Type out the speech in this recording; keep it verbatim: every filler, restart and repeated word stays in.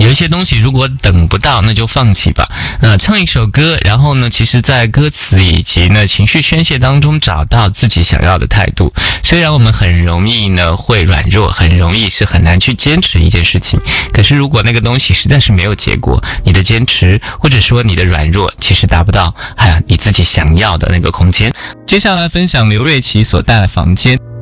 有一些东西如果等不到，那就放弃吧。呃，唱一首歌，然后呢，其实在歌词以及呢情绪宣泄当中找到自己想要的态度。虽然我们很容易呢会软弱，很容易是很难去坚持一件事情，可是如果那个东西实在是没有结果，你的坚持或者说你的软弱其实达不到哎呀你自己想要的那个空间。接下来分享刘瑞琦所带来的房间。